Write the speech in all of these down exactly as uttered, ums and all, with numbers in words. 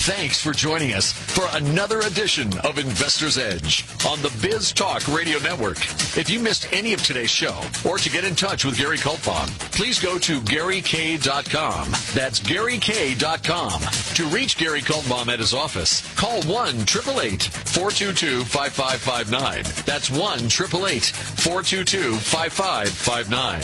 Thanks for joining us for another edition of Investor's Edge on the Biz Talk Radio Network. If you missed any of today's show or to get in touch with Gary Kaltbaum, please go to Gary K dot com. That's Gary K dot com. To reach Gary Kaltbaum at his office, call one eight eight eight, four two two, five five five nine. That's one eight eight eight, four two two, five five five nine.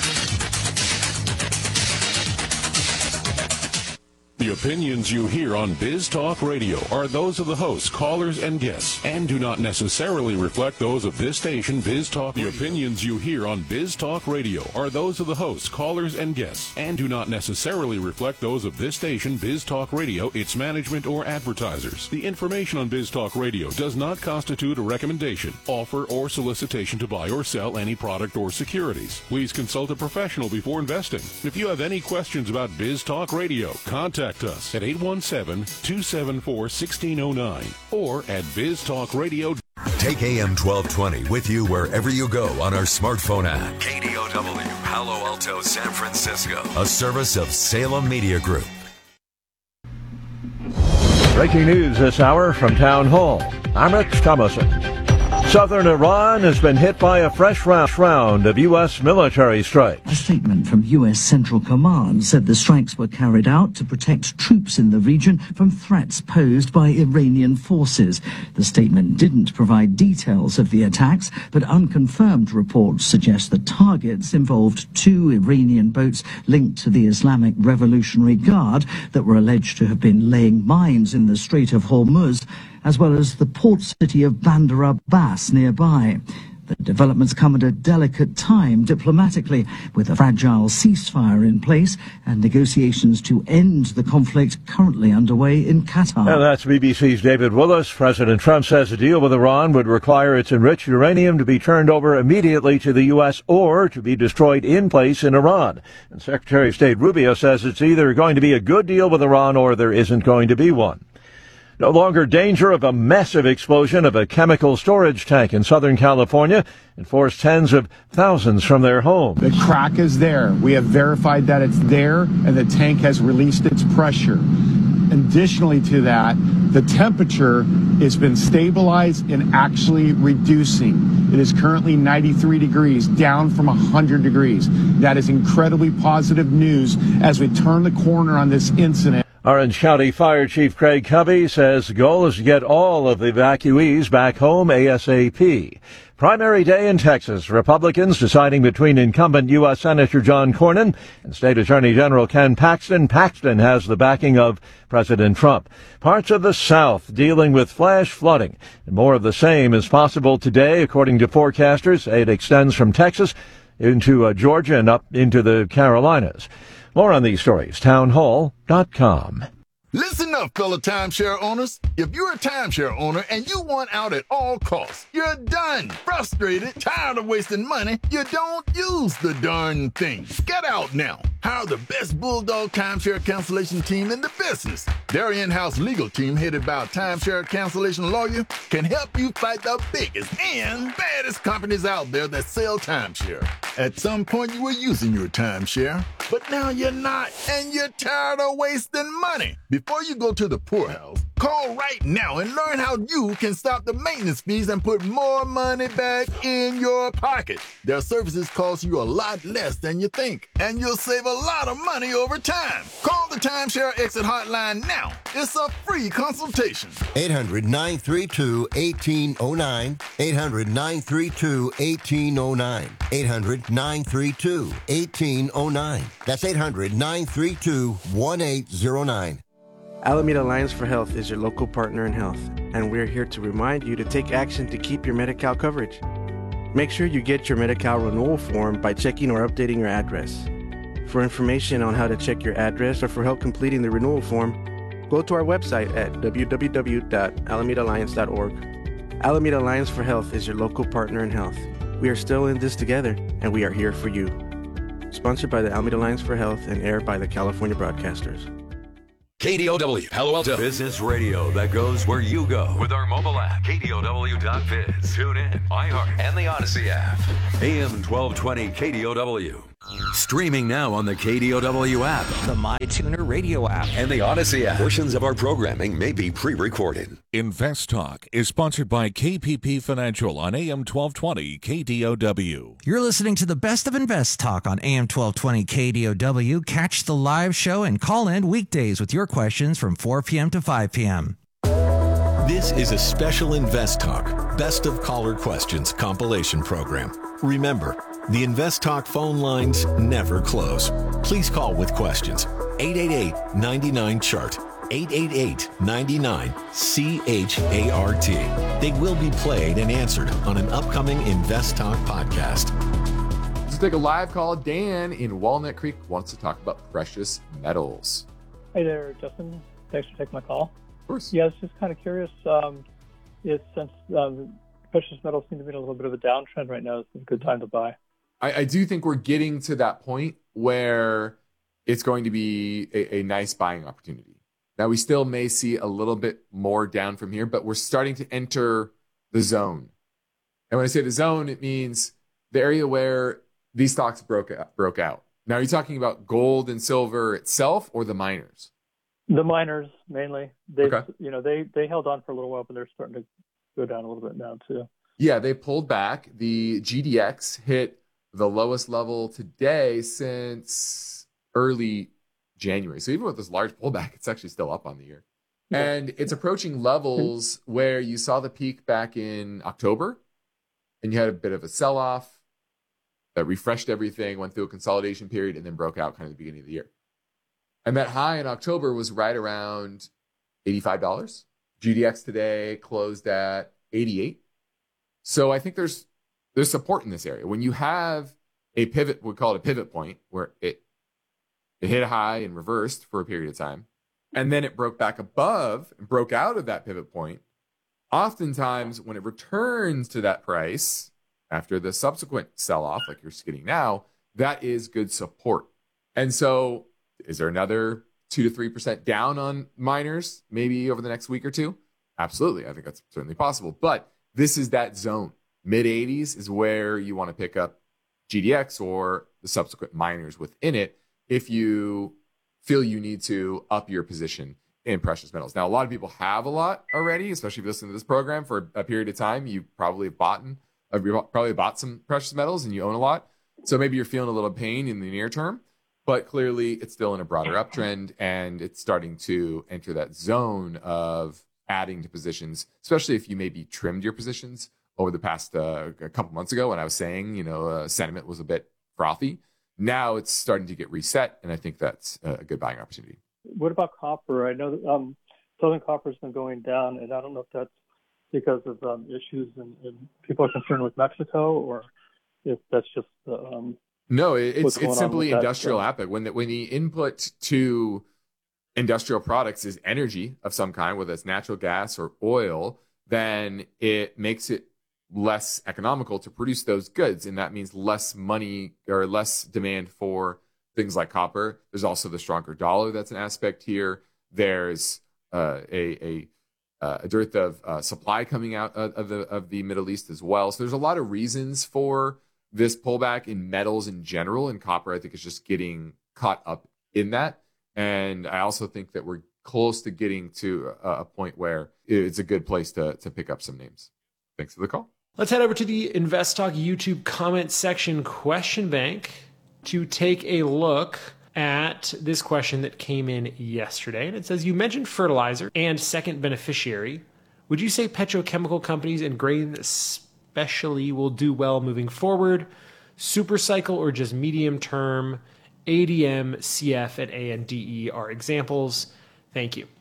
The opinions you hear on Biz Talk Radio are those of the hosts, callers, and guests, and do not necessarily reflect those of this station, Biz Talk Radio. The opinions you hear on Biz Talk Radio are those of the hosts, callers, and guests, and do not necessarily reflect those of this station, Biz Talk Radio, its management, or advertisers. The information on Biz Talk Radio does not constitute a recommendation, offer, or solicitation to buy or sell any product or securities. Please consult a professional before investing. If you have any questions about Biz Talk Radio, contact us at eight one seven, two seven four, one six zero nine or at biz talk radio. Take A M twelve twenty with you wherever you go on our smartphone app. K D O W, Palo Alto, San Francisco. A service of Salem Media Group. Breaking news this hour from Town Hall. I'm Rich Thomason. Southern Iran has been hit by a fresh round of U S military strikes. A statement from U S Central Command said the strikes were carried out to protect troops in the region from threats posed by Iranian forces. The statement didn't provide details of the attacks, but unconfirmed reports suggest the targets involved two Iranian boats linked to the Islamic Revolutionary Guard that were alleged to have been laying mines in the Strait of Hormuz, as well as the port city of Bandar Abbas nearby. The developments come at a delicate time diplomatically, with a fragile ceasefire in place and negotiations to end the conflict currently underway in Qatar. And that's B B C's David Willis. President Trump says a deal with Iran would require its enriched uranium to be turned over immediately to the U S or to be destroyed in place in Iran. And Secretary of State Rubio says it's either going to be a good deal with Iran or there isn't going to be one. No longer danger of a massive explosion of a chemical storage tank in Southern California and forced tens of thousands from their homes. The crack is there. We have verified that it's there, and the tank has released its pressure. Additionally to that, the temperature has been stabilized and actually reducing. It is currently ninety-three degrees, down from one hundred degrees. That is incredibly positive news as we turn the corner on this incident. Orange County Fire Chief Craig Covey says the goal is to get all of the evacuees back home ASAP. Primary day in Texas, Republicans deciding between incumbent U S Senator John Cornyn and State Attorney General Ken Paxton. Paxton has the backing of President Trump. Parts of the South dealing with flash flooding, and more of the same is possible today, according to forecasters. It extends from Texas into uh, Georgia and up into the Carolinas. More on these stories, town hall dot com. Listen up, fellow timeshare owners. If you're a timeshare owner and you want out at all costs, you're done, frustrated, tired of wasting money, you don't use the darn thing. Get out now. Hire the best Bulldog timeshare cancellation team in the business. Their in-house legal team, headed by a timeshare cancellation lawyer, can help you fight the biggest and baddest companies out there that sell timeshare. At some point, you were using your timeshare, but now you're not, and you're tired of wasting money. Before you go to the poorhouse, call right now and learn how you can stop the maintenance fees and put more money back in your pocket. Their services cost you a lot less than you think, and you'll save a lot of money over time. Call the Timeshare Exit Hotline now. It's a free consultation. eight hundred, nine three two, one eight zero nine. eight hundred, nine three two, one eight zero nine. eight hundred, nine three two, one eight zero nine. That's eight hundred, nine three two, one eight zero nine. Alameda Alliance for Health is your local partner in health, and we're here to remind you to take action to keep your Medi-Cal coverage. Make sure you get your Medi-Cal renewal form by checking or updating your address. For information on how to check your address or for help completing the renewal form, go to our website at w w w dot alameda alliance dot org. Alameda Alliance for Health is your local partner in health. We are still in this together, and we are here for you. Sponsored by the Alameda Alliance for Health and aired by the California Broadcasters. K D O W, Palo Alto. Business radio that goes where you go. With our mobile app, K D O W dot biz. Tune in, iHeart, and the Odyssey app. A M twelve twenty K D O W. Streaming now on the K D O W app, the MyTuner radio app, and the Odyssey app. Portions of our programming may be pre-recorded. Invest Talk is sponsored by K P P Financial on A M twelve twenty K D O W. You're listening to the best of Invest Talk on A M twelve twenty K D O W. Catch the live show and call in weekdays with your questions from four p.m. to five p.m. This is a special Invest Talk Best of Caller Questions compilation program. Remember, the Invest Talk phone lines never close. Please call with questions. eight eight eight, nine nine, C H A R T. eight eight eight, nine nine, C H A R T. They will be played and answered on an upcoming Invest Talk podcast. Let's take a live call. Dan in Walnut Creek wants to talk about precious metals. Hey there, Justin. Thanks for taking my call. Of course. Yeah, I was just kind of curious. Um, if since um, precious metals seem to be in a little bit of a downtrend right now, it's a good time to buy. I, I do think we're getting to that point where it's going to be a, a nice buying opportunity. Now, we still may see a little bit more down from here, but we're starting to enter the zone. And when I say the zone, it means the area where these stocks broke out, broke out. Now, are you talking about gold and silver itself or the miners? The miners, mainly. They, okay. You know, they, they held on for a little while, but they're starting to go down a little bit now, too. Yeah, they pulled back. The G D X hit the lowest level today since early January. So even with this large pullback, it's actually still up on the year. Yeah. And it's approaching levels where you saw the peak back in October, and you had a bit of a sell-off that refreshed everything, went through a consolidation period, and then broke out kind of at the beginning of the year. And that high in October was right around eighty-five dollars. G D X today closed at eighty-eight. So I think there's there's support in this area. When you have a pivot, we call it a pivot point, where it it hit a high and reversed for a period of time, and then it broke back above and broke out of that pivot point. Oftentimes, when it returns to that price after the subsequent sell-off, like you're getting now, that is good support. And so is there another two to three percent down on miners maybe over the next week or two? Absolutely. I think that's certainly possible. But this is that zone. mid eighties is where you want to pick up G D X or the subsequent miners within it if you feel you need to up your position in precious metals. Now, a lot of people have a lot already, especially if you listen to this program for a period of time. You probably have bought, uh, probably bought some precious metals and you own a lot. So maybe you're feeling a little pain in the near term. But clearly, it's still in a broader uptrend, and it's starting to enter that zone of adding to positions, especially if you maybe trimmed your positions over the past uh, a couple months ago when I was saying, you know, uh, sentiment was a bit frothy. Now it's starting to get reset, and I think that's a good buying opportunity. What about copper? I know that um, Southern Copper has been going down, and I don't know if that's because of um, issues and, and people are concerned with Mexico, or if that's just the... Um, No, it's it's simply industrial output. When the, when the input to industrial products is energy of some kind, whether it's natural gas or oil, then it makes it less economical to produce those goods, and that means less money or less demand for things like copper. There's also the stronger dollar that's an aspect here. There's uh, a a a dearth of uh, supply coming out of, of the of the Middle East as well. So there's a lot of reasons for this pullback in metals in general, and copper, I think, is just getting caught up in that. And I also think that we're close to getting to a, a point where it's a good place to, to pick up some names. Thanks for the call. Let's head over to the Invest Talk YouTube comment section question bank to take a look at this question that came in yesterday. And it says, you mentioned fertilizer and second beneficiary. Would you say petrochemical companies and grain especially will do well moving forward? Super cycle or just medium term? A D M, C F, and A N D E are examples. Thank you.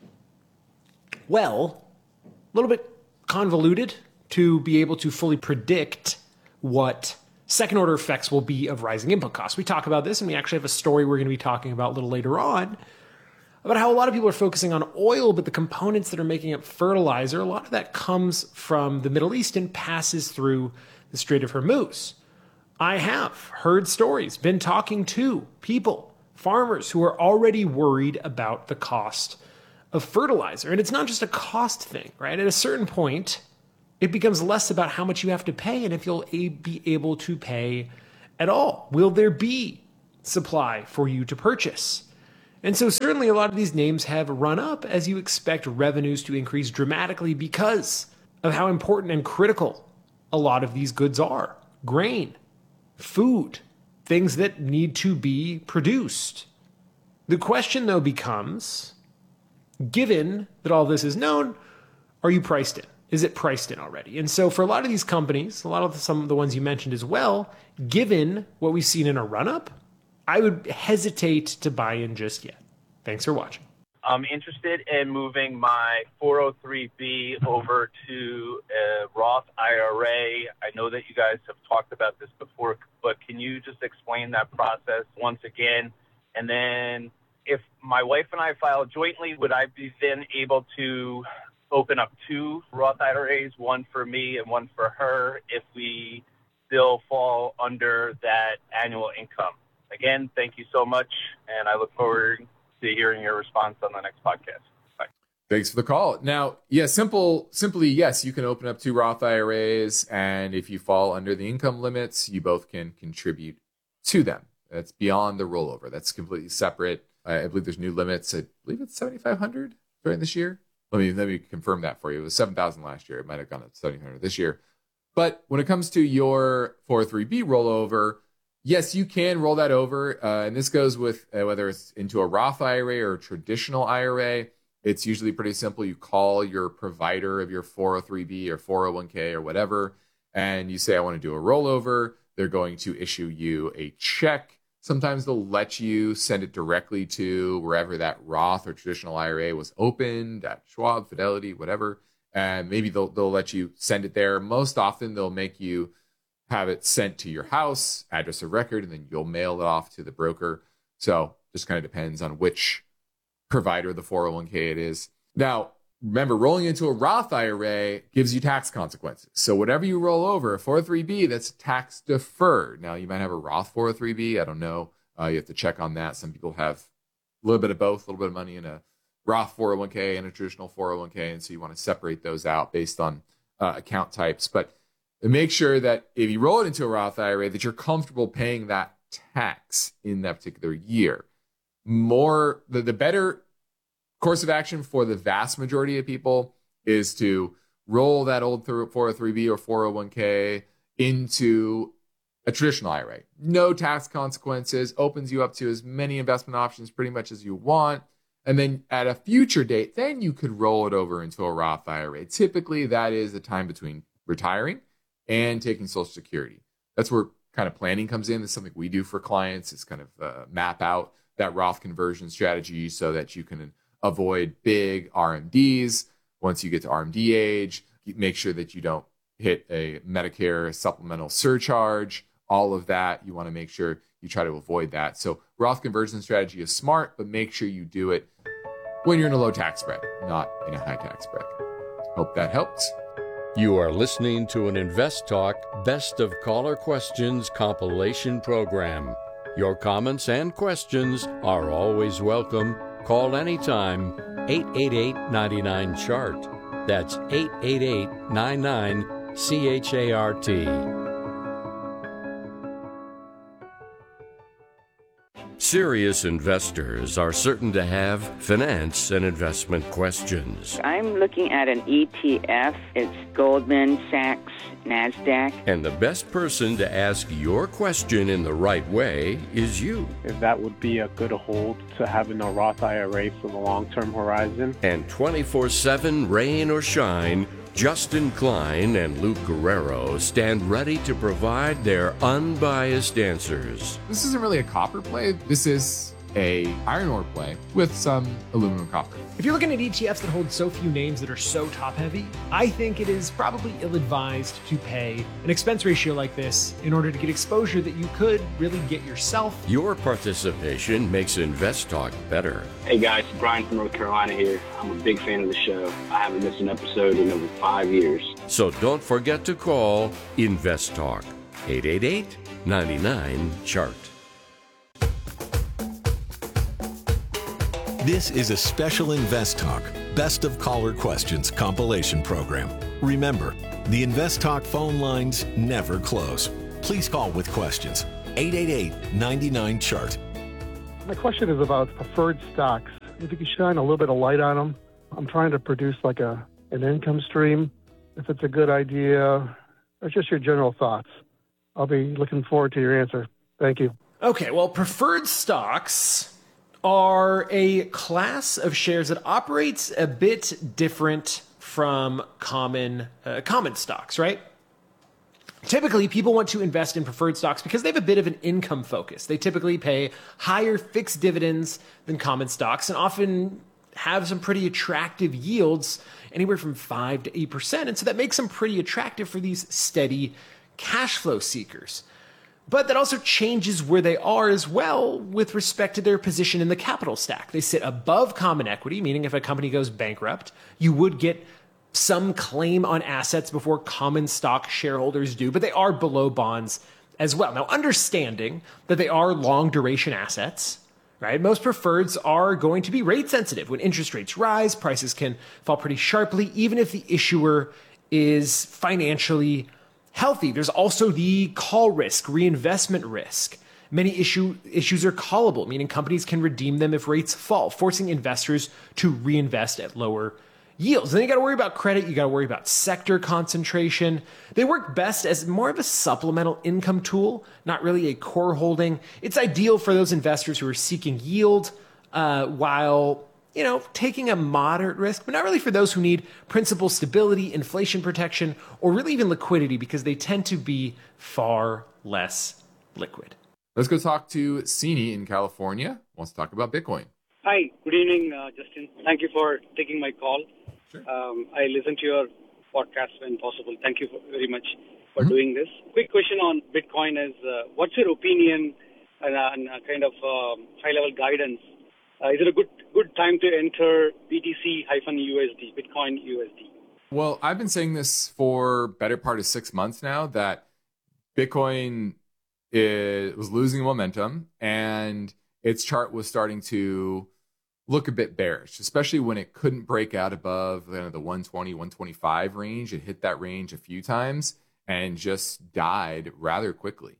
Well, a little bit convoluted to be able to fully predict what second order effects will be of rising input costs. We talk about this, and we actually have a story we're going to be talking about a little later on about how a lot of people are focusing on oil, but the components that are making up fertilizer, a lot of that comes from the Middle East and passes through the Strait of Hormuz. I have heard stories, been talking to people, farmers who are already worried about the cost of fertilizer. And it's not just a cost thing, right? At a certain point, it becomes less about how much you have to pay and if you'll be able to pay at all. Will there be supply for you to purchase. And so certainly a lot of these names have run up as you expect revenues to increase dramatically because of how important and critical a lot of these goods are. Grain, food, things that need to be produced. The question, though, becomes, given that all this is known, are you priced in? Is it priced in already? And so for a lot of these companies, a lot of the, some of the ones you mentioned as well, given what we've seen in a run-up, I would hesitate to buy in just yet. Thanks for watching. I'm interested in moving my four oh three B over to a Roth I R A. I know that you guys have talked about this before, but can you just explain that process once again? And then if my wife and I file jointly, would I be then able to open up two Roth I R As, one for me and one for her, if we still fall under that annual income? Again, thank you so much, and I look forward to hearing your response on the next podcast. Bye. Thanks for the call. Now, yeah, simple, simply, yes, you can open up two Roth I R As, and if you fall under the income limits, you both can contribute to them. That's beyond the rollover. That's completely separate. I believe there's new limits. I believe it's seventy-five hundred during this year. Let me let me confirm that for you. It was seven thousand last year. It might have gone up to seventy-five hundred this year. But when it comes to your four oh three B rollover, yes, you can roll that over. Uh, and this goes with uh, whether it's into a Roth I R A or a traditional I R A. It's usually pretty simple. You call your provider of your four oh three B or four oh one k or whatever, and you say, I want to do a rollover. They're going to issue you a check. Sometimes they'll let you send it directly to wherever that Roth or traditional I R A was opened, at Schwab, Fidelity, whatever. And maybe they'll they'll let you send it there. Most often they'll make you have it sent to your house, address of record, and then you'll mail it off to the broker. So just kind of depends on which provider of the four oh one k it is. Now, remember, rolling into a Roth I R A gives you tax consequences. So whatever you roll over, a four oh three B, that's tax deferred. Now, you might have a Roth four oh three B. I don't know. Uh, you have to check on that. Some people have a little bit of both, a little bit of money in a Roth four oh one k and a traditional four oh one k. And so you want to separate those out based on uh, account types. But make sure that if you roll it into a Roth I R A, that you're comfortable paying that tax in that particular year. More, the, the better course of action for the vast majority of people is to roll that old four oh three B or four oh one k into a traditional I R A. No tax consequences, opens you up to as many investment options pretty much as you want. And then at a future date, then you could roll it over into a Roth I R A. Typically, that is the time between retiring and taking Social Security. That's where kind of planning comes in. It's something we do for clients. It's kind of uh, map out that Roth conversion strategy so that you can avoid big R M Ds. Once you get to R M D age, make sure that you don't hit a Medicare supplemental surcharge, all of that. You want to make sure you try to avoid that. So Roth conversion strategy is smart, but make sure you do it when you're in a low tax bracket, not in a high tax bracket. Hope that helps. You are listening to an Invest Talk Best of Caller Questions compilation program. Your comments and questions are always welcome. Call anytime, eight eight eight, nine nine, C H A R T. That's eight eight eight, nine nine, C H A R T. Serious investors are certain to have finance and investment questions. I'm looking at an E T F. It's Goldman Sachs NASDAQ. And the best person to ask your question in the right way is you. If that would be a good hold to have in a Roth I R A for the long-term horizon. And twenty-four seven, rain or shine, Justin Klein and Luke Guerrero stand ready to provide their unbiased answers. This isn't really a copper play. This is a iron ore play with some aluminum copper. If you're looking at E T Fs that hold so few names that are so top heavy, I think it is probably ill-advised to pay an expense ratio like this in order to get exposure that you could really get yourself. Your participation makes Invest Talk better. Hey guys, Brian from North Carolina here. I'm a big fan of the show. I haven't missed an episode in over five years. So don't forget to call Invest Talk, eight eight eight, nine nine, C H A R T. This is a special Invest Talk Best of Caller Questions compilation program. Remember, the Invest Talk phone lines never close. Please call with questions. eight eight eight, nine nine, C H A R T. My question is about preferred stocks. If you could shine a little bit of light on them. I'm trying to produce like a an income stream. If it's a good idea, or just your general thoughts. I'll be looking forward to your answer. Thank you. Okay, well, preferred stocks are a class of shares that operates a bit different from common uh, common stocks, right? Typically, people want to invest in preferred stocks because they have a bit of an income focus. They typically pay higher fixed dividends than common stocks and often have some pretty attractive yields, anywhere from five to eight percent. And so that makes them pretty attractive for these steady cash flow seekers. But that also changes where they are as well with respect to their position in the capital stack. They sit above common equity, meaning if a company goes bankrupt, you would get some claim on assets before common stock shareholders do, but they are below bonds as well. Now, understanding that they are long duration assets, right? Most preferreds are going to be rate sensitive. When interest rates rise, prices can fall pretty sharply, even if the issuer is financially healthy. There's also the call risk, reinvestment risk. Many issue, issues are callable, meaning companies can redeem them if rates fall, forcing investors to reinvest at lower yields. Then you got to worry about credit. You got to worry about sector concentration. They work best as more of a supplemental income tool, not really a core holding. It's ideal for those investors who are seeking yield uh, while, you know, taking a moderate risk, but not really for those who need principal stability, inflation protection, or really even liquidity because they tend to be far less liquid. Let's go talk to Sini in California. Wants to talk about Bitcoin. Hi, good evening, uh, Justin. Thank you for taking my call. Sure. Um, I listen to your podcast when possible. Thank you for, very much for Mm-hmm. doing this. Quick question on Bitcoin is, uh, what's your opinion and, uh, and uh, kind of um, high-level guidance? Uh, is it a good good time to enter B T C U S D, Bitcoin U S D? Well, I've been saying this for better part of six months now that Bitcoin is, was losing momentum and its chart was starting to look a bit bearish, especially when it couldn't break out above you know, the one twenty, one twenty-five range. It hit that range a few times and just died rather quickly.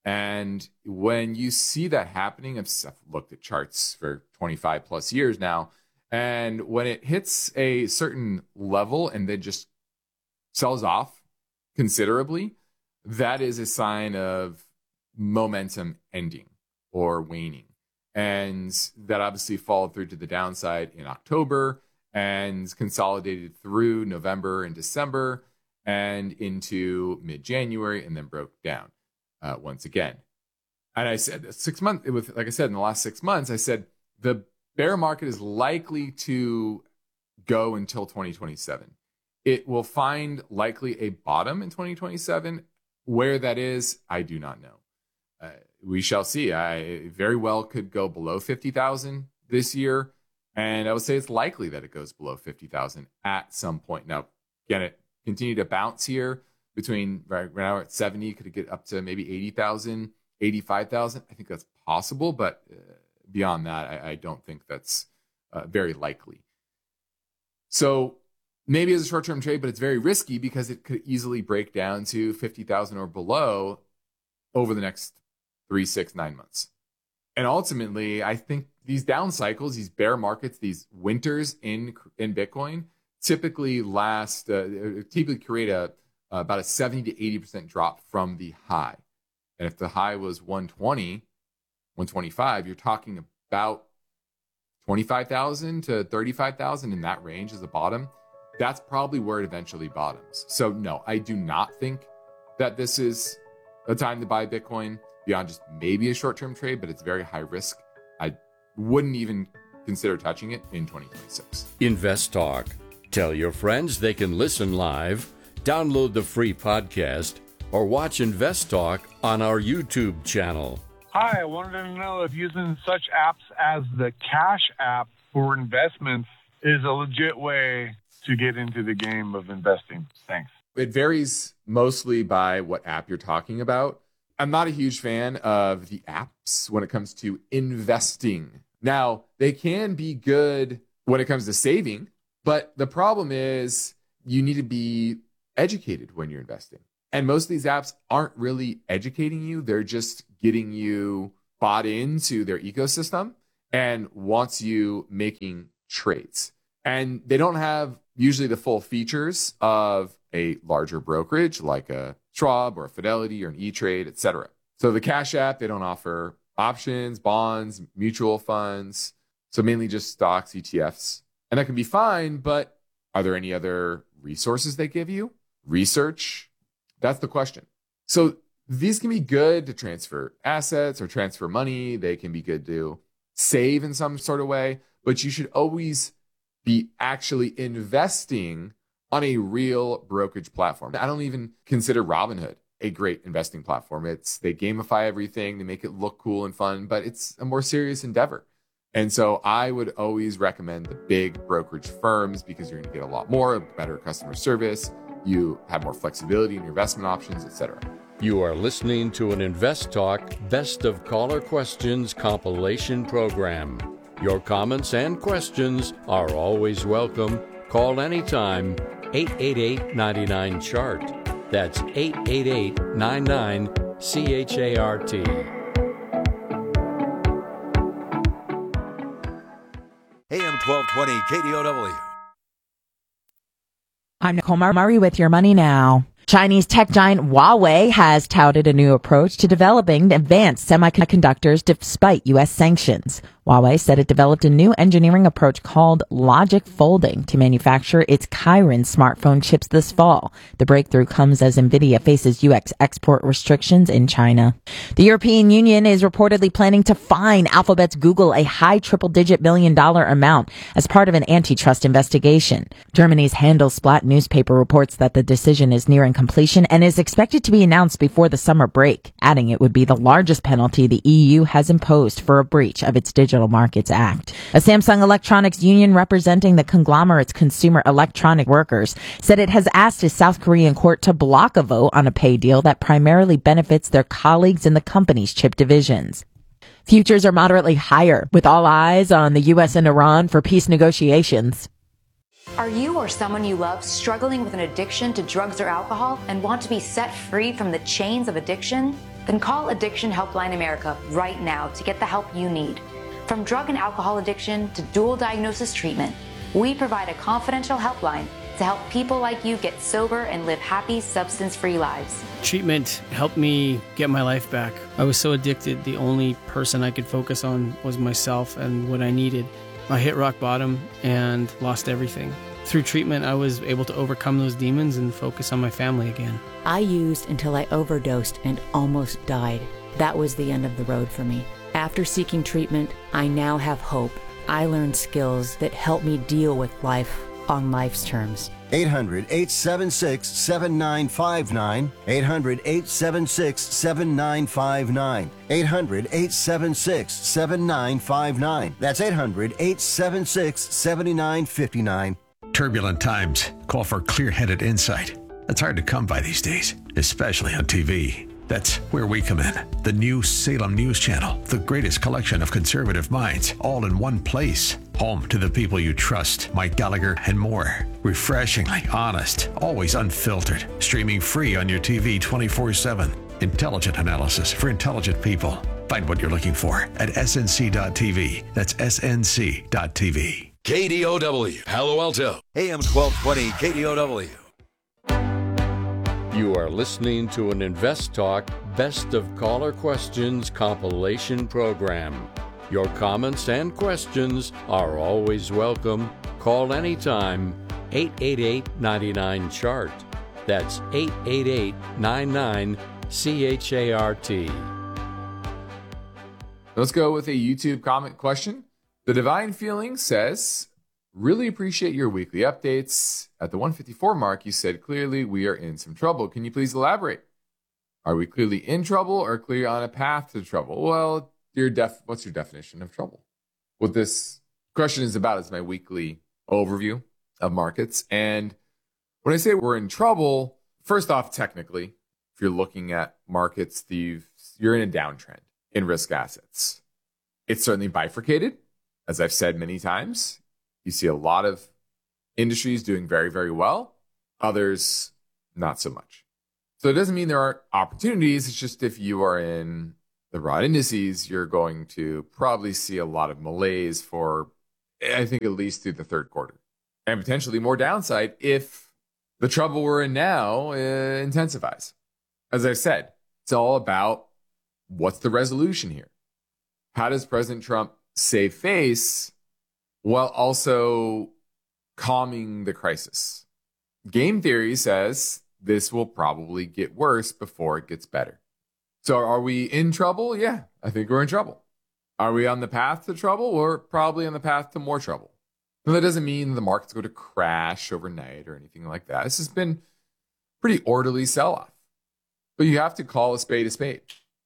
And when you see that happening, I've looked at charts for twenty-five plus years now, and when it hits a certain level and then just sells off considerably, that is a sign of momentum ending or waning. And that obviously followed through to the downside in October and consolidated through November and December and into mid-January and then broke down. Uh, once again. And I said six months, with like I said, in the last six months, I said the bear market is likely to go until twenty twenty-seven. It will find likely a bottom in twenty twenty-seven. Where that is, I do not know. Uh, we shall see. I very well could go below fifty thousand this year. And I would say it's likely that it goes below fifty thousand at some point. Now, again, it continue to bounce here. Between right now we're at seventy, could it get up to maybe eighty thousand, eighty-five thousand? I think that's possible, but uh, beyond that, I, I don't think that's uh, very likely. So maybe it's a short-term trade, but it's very risky because it could easily break down to fifty thousand or below over the next three, six, nine months. And ultimately, I think these down cycles, these bear markets, these winters in in Bitcoin typically last, uh, typically create a about a seventy to eighty percent drop from the high. And if the high was one twenty, one twenty-five, you're talking about twenty-five thousand to thirty-five thousand in that range as a bottom. That's probably where it eventually bottoms. So no, I do not think that this is a time to buy Bitcoin beyond just maybe a short-term trade, but it's very high risk. I wouldn't even consider touching it in twenty twenty-six. Invest Talk. Tell your friends they can listen live, download the free podcast, or watch Invest Talk on our YouTube channel. Hi, I wanted to know if using such apps as the Cash App for investments is a legit way to get into the game of investing. Thanks. It varies mostly by what app you're talking about. I'm not a huge fan of the apps when it comes to investing. Now, they can be good when it comes to saving, but the problem is you need to be educated when you're investing. And most of these apps aren't really educating you. They're just getting you bought into their ecosystem and wants you making trades. And they don't have usually the full features of a larger brokerage like a Schwab or a Fidelity or an E-Trade, et cetera. So the Cash App, they don't offer options, bonds, mutual funds. So mainly just stocks, E T Fs. And that can be fine, but are there any other resources they give you? Research? That's the question. So these can be good to transfer assets or transfer money. They can be good to save in some sort of way, but you should always be actually investing on a real brokerage platform. I don't even consider Robinhood a great investing platform. It's they gamify everything, they make it look cool and fun, but it's a more serious endeavor. And so I would always recommend the big brokerage firms because you're going to get a lot more, better customer service. You have more flexibility in your investment options, et cetera. You are listening to an Invest Talk Best of Caller Questions compilation program. Your comments and questions are always welcome. Call anytime, eight eight eight, nine nine, C H A R T. That's eight eight eight, nine nine, C H A R T. A M twelve twenty K D O W. I'm Nicole Murray with Your Money Now. Chinese tech giant Huawei has touted a new approach to developing advanced semiconductors despite U S sanctions. Huawei said it developed a new engineering approach called logic folding to manufacture its Kirin smartphone chips this fall. The breakthrough comes as Nvidia faces U S export restrictions in China. The European Union is reportedly planning to fine Alphabet's Google a high triple-digit million dollar amount as part of an antitrust investigation. Germany's Handelsblatt newspaper reports that the decision is nearing completion and is expected to be announced before the summer break, adding it would be the largest penalty the E U has imposed for a breach of its digital Markets Act. A Samsung Electronics union representing the conglomerate's consumer electronic workers said it has asked a South Korean court to block a vote on a pay deal that primarily benefits their colleagues in the company's chip divisions. Futures are moderately higher, with all eyes on the U S and Iran for peace negotiations. Are you or someone you love struggling with an addiction to drugs or alcohol and want to be set free from the chains of addiction? Then call Addiction Helpline America right now to get the help you need. From drug and alcohol addiction to dual diagnosis treatment, we provide a confidential helpline to help people like you get sober and live happy, substance-free lives. Treatment helped me get my life back. I was so addicted, the only person I could focus on was myself and what I needed. I hit rock bottom and lost everything. Through treatment, I was able to overcome those demons and focus on my family again. I used until I overdosed and almost died. That was the end of the road for me. After seeking treatment, I now have hope. I learned skills that help me deal with life on life's terms. eight hundred, eight seven six, seven nine five nine. eight hundred, eight seven six, seven nine five nine. eight hundred, eight seven six, seven nine five nine. That's eight hundred, eight seven six, seven nine five nine. Turbulent times call for clear-headed insight. That's hard to come by these days, especially on T V. That's where we come in. The new Salem News Channel, the greatest collection of conservative minds, all in one place. Home to the people you trust, Mike Gallagher and more. Refreshingly honest, always unfiltered. Streaming free on your T V twenty-four seven. Intelligent analysis for intelligent people. Find what you're looking for at S N C dot T V. That's S N C dot T V. K D O W, Palo Alto, A M twelve twenty K D O W. You are listening to an Invest Talk Best of Caller Questions compilation program. Your comments and questions are always welcome. Call anytime, eight eight eight, nine nine, C H A R T. That's eight eight eight, nine nine, C H A R T. Let's go with a YouTube comment question. The Divine Feeling says, really appreciate your weekly updates. At the one fifty-four mark, you said clearly we are in some trouble. Can you please elaborate? Are we clearly in trouble or clearly on a path to trouble? Well, your def- what's your definition of trouble? What this question is about is my weekly overview of markets. And when I say we're in trouble, first off, technically, if you're looking at markets, you're in a downtrend in risk assets. It's certainly bifurcated. As I've said many times, you see a lot of industries doing very, very well, others not so much. So it doesn't mean there aren't opportunities. It's just if you are in the raw indices, you're going to probably see a lot of malaise for, I think, at least through the third quarter. And potentially more downside if the trouble we're in now uh, intensifies. As I said, it's all about what's the resolution here? How does President Trump save face while also calming the crisis? Game theory says this will probably get worse before it gets better. So are we in trouble? Yeah, I think we're in trouble. Are we on the path to trouble? We're probably on the path to more trouble. But that doesn't mean the market's going to crash overnight or anything like that. This has been pretty orderly sell-off. But you have to call a spade a spade.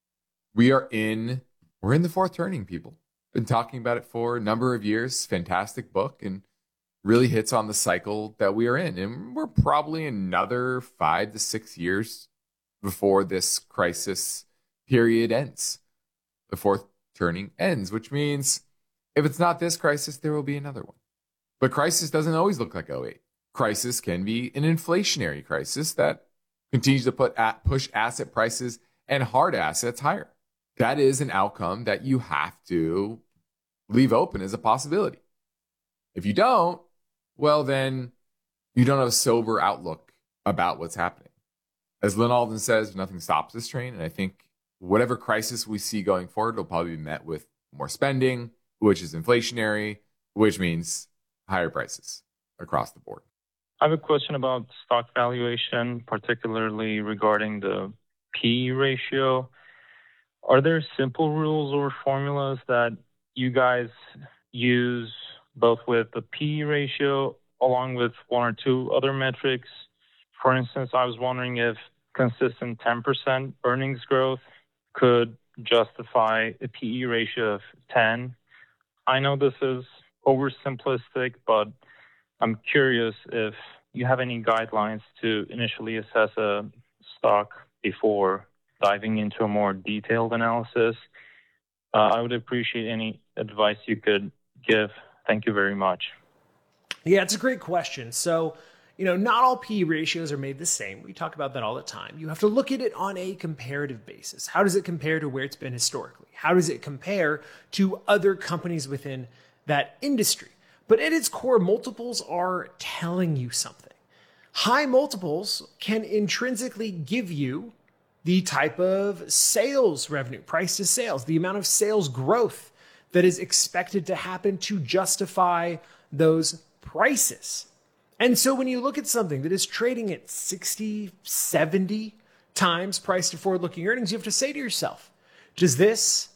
We are in, we're in the fourth turning, people. Been talking about it for a number of years. Fantastic book and really hits on the cycle that we are in. And we're probably another five to six years before this crisis period ends. The fourth turning ends, which means if it's not this crisis, there will be another one. But crisis doesn't always look like oh eight. Crisis can be an inflationary crisis that continues to put at, push asset prices and hard assets higher. That is an outcome that you have to leave open as a possibility. If you don't, well, then you don't have a sober outlook about what's happening. As Lynn Alden says, nothing stops this train. And I think whatever crisis we see going forward will probably be met with more spending, which is inflationary, which means higher prices across the board. I have a question about stock valuation, particularly regarding the P E ratio. Are there simple rules or formulas that you guys use both with the P E ratio along with one or two other metrics? For instance, I was wondering if consistent ten percent earnings growth could justify a P E ratio of ten. I know this is oversimplistic, but I'm curious if you have any guidelines to initially assess a stock before diving into a more detailed analysis. Uh, I would appreciate any advice you could give. Thank you very much. Yeah, it's a great question. So, you know, not all P E ratios are made the same. We talk about that all the time. You have to look at it on a comparative basis. How does it compare to where it's been historically? How does it compare to other companies within that industry? But at its core, multiples are telling you something. High multiples can intrinsically give you the type of sales revenue, price to sales, the amount of sales growth that is expected to happen to justify those prices. And so when you look at something that is trading at sixty, seventy times price to forward-looking earnings, you have to say to yourself, does this,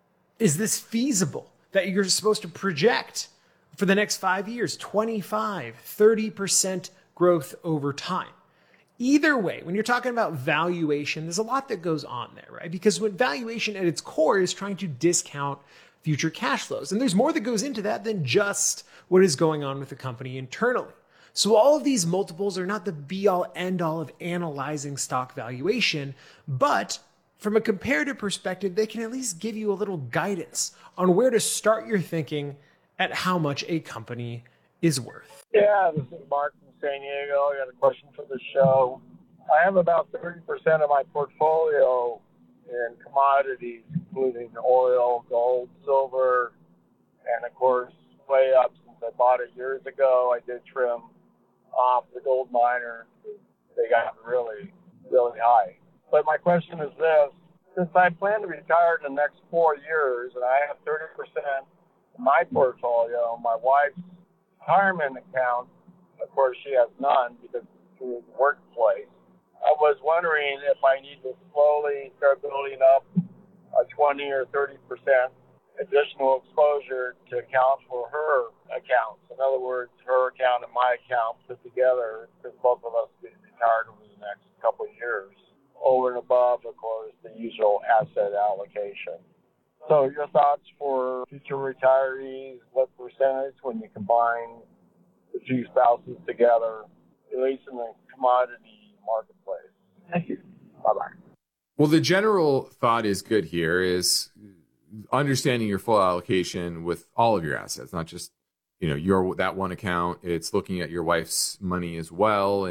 is this feasible that you're supposed to project for the next five years, twenty-five, thirty percent growth over time? Either way, when you're talking about valuation, there's a lot that goes on there, right? Because what valuation at its core is trying to discount future cash flows. And there's more that goes into that than just what is going on with the company internally. So all of these multiples are not the be-all, end-all of analyzing stock valuation, but from a comparative perspective, they can at least give you a little guidance on where to start your thinking at how much a company is worth. Yeah, this is Mark from San Diego. I got a question for the show. I have about thirty percent of my portfolio in commodities, including oil, gold, silver, and of course, way up since I bought it years ago. I did trim off the gold miners. They got really, really high. But my question is this. Since I plan to retire in the next four years, and I have thirty percent of my portfolio, my wife's retirement account, of course, she has none because it's through the workplace. I was wondering if I need to slowly start building up a twenty or thirty percent additional exposure to account for her accounts. In other words, her account and my account put together, because both of us will be retired over the next couple of years, over and above, of course, the usual asset allocation. So your thoughts for future retirees, what percentage when you combine the two spouses together, at least in the commodity marketplace? Thank you. Bye-bye. Well, the general thought is good here is understanding your full allocation with all of your assets, not just, you know, your that one account. It's looking at your wife's money as well and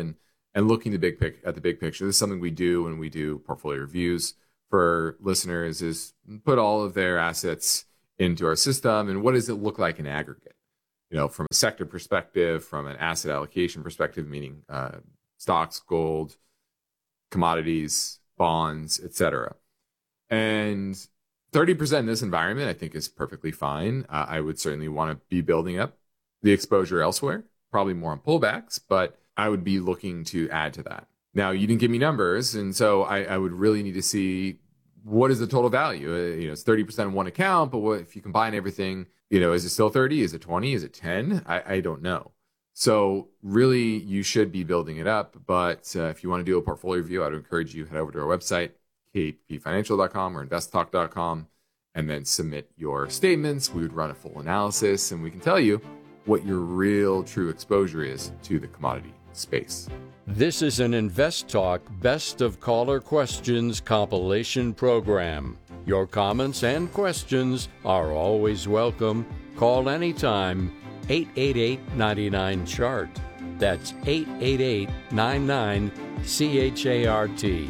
and looking the big pic- at the big picture. This is something we do when we do portfolio reviews for listeners, is put all of their assets into our system and what does it look like in aggregate? You know, from a sector perspective, from an asset allocation perspective, meaning uh, stocks, gold, commodities, bonds, et cetera. And thirty percent in this environment, I think, is perfectly fine. Uh, I would certainly want to be building up the exposure elsewhere, probably more on pullbacks, but I would be looking to add to that. Now, you didn't give me numbers, and so I, I would really need to see what is the total value. Uh, you know, it's thirty percent in one account, but what if you combine everything? You know, is it still thirty? Is it twenty? Is it ten? I, I don't know. So really, you should be building it up. But uh, if you want to do a portfolio review, I would encourage you head over to our website, k p financial dot com or invest talk dot com, and then submit your statements. We would run a full analysis, and we can tell you what your real true exposure is to the commodity space. This is an Invest Talk Best of Caller Questions compilation program. Your comments and questions are always welcome. Call anytime, eight eight eight, nine nine, C H A R T. That's eight eight eight, nine nine, C H A R T.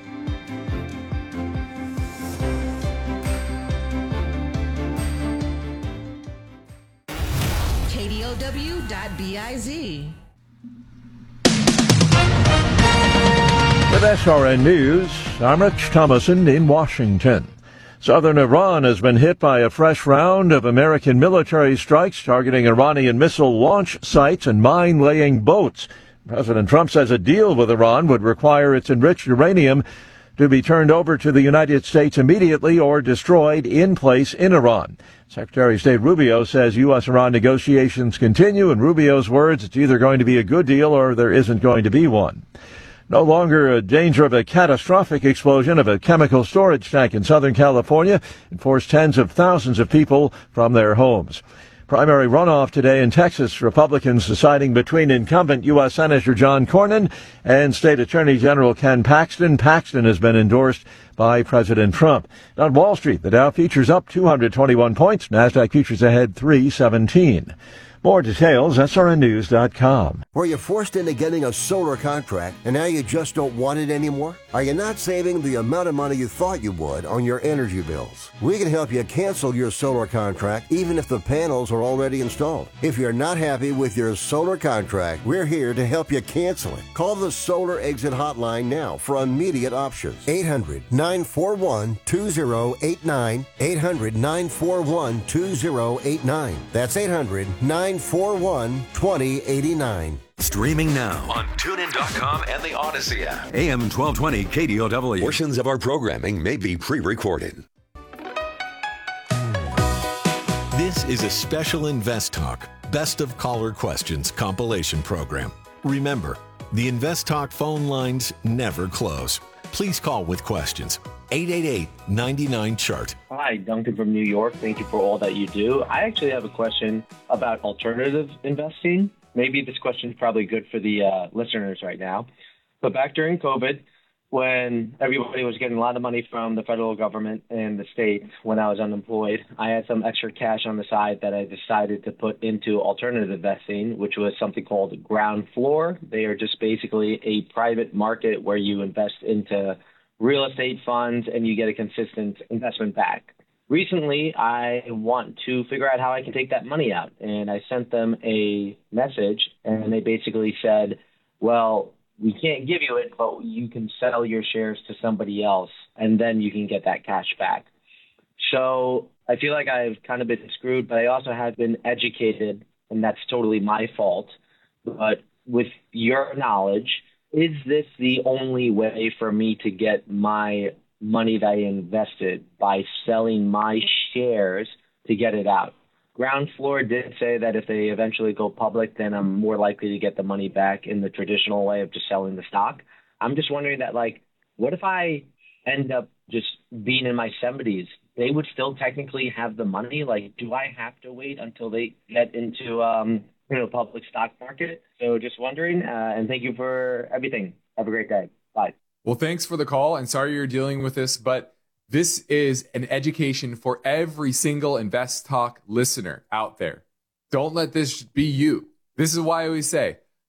K D O W dot biz. With S R N News, I'm Rich Thomason in Washington. Southern Iran has been hit by a fresh round of American military strikes targeting Iranian missile launch sites and mine-laying boats. President Trump says a deal with Iran would require its enriched uranium to be turned over to the United States immediately or destroyed in place in Iran. Secretary of State Rubio says U S Iran negotiations continue. In Rubio's words, it's either going to be a good deal or there isn't going to be one. No longer a danger of a catastrophic explosion of a chemical storage tank in Southern California. It forced tens of thousands of people from their homes. Primary runoff today in Texas, Republicans deciding between incumbent U S Senator John Cornyn and State Attorney General Ken Paxton. Paxton has been endorsed by President Trump. On Wall Street, the Dow futures up two hundred twenty-one points. NASDAQ futures ahead three seventeen. More details, S R N news dot com. Were you forced into getting a solar contract and now you just don't want it anymore? Are you not saving the amount of money you thought you would on your energy bills? We can help you cancel your solar contract even if the panels are already installed. If you're not happy with your solar contract, we're here to help you cancel it. Call the Solar Exit Hotline now for immediate options. eight hundred, nine four one, two zero eight nine. eight hundred, nine four one, two zero eight nine. That's eight hundred, nine four one, two zero eight nine. Streaming now on tune in dot com and the Odyssey app. A M twelve twenty K D O W. Portions of our programming may be pre-recorded. This is a special Invest Talk Best of Caller Questions compilation program. Remember, the Invest Talk phone lines never close. Please call with questions. eight eight eight, nine nine, C H A R T. Hi, Duncan from New York. Thank you for all that you do. I actually have a question about alternative investing. Maybe this question is probably good for the uh, listeners right now. But back during COVID, when everybody was getting a lot of money from the federal government and the state when I was unemployed, I had some extra cash on the side that I decided to put into alternative investing, which was something called Ground Floor. They are just basically a private market where you invest into real estate funds and you get a consistent investment back. Recently, I want to figure out how I can take that money out, and I sent them a message, and they basically said, well, we can't give you it, but you can sell your shares to somebody else, and then you can get that cash back. So I feel like I've kind of been screwed, but I also have been educated, and that's totally my fault. But with your knowledge, is this the only way for me to get my money that I invested by selling my shares to get it out? Ground Floor did say that if they eventually go public, then I'm more likely to get the money back in the traditional way of just selling the stock. I'm just wondering that, like, what if I end up just being in my seventies? They would still technically have the money. Like, do I have to wait until they get into, um, you know, public stock market? So just wondering, uh, and thank you for everything. Have a great day. Bye. Well, thanks for the call, and sorry you're dealing with this, but this is an education for every single Invest Talk listener out there. Don't let this be you. This is why I always say,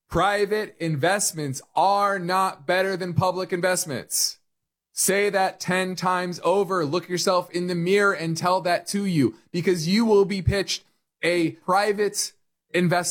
Private investments are not better than public investments. Say that ten times over. Look yourself in the mirror and tell that to you, because you will be pitched a private investment